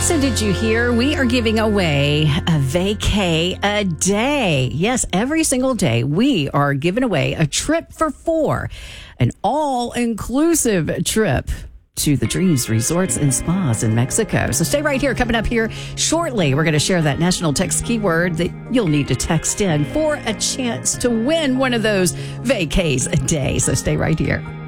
So did you hear? We are giving away a vacay a day. Yes, every single day we are giving away a trip for four. An all-inclusive trip to the Dreams Resorts and Spas in Mexico. So stay right here. Coming up here shortly, we're going to share that national text keyword that you'll need to text in for a chance to win one of those vacays a day. So stay right here.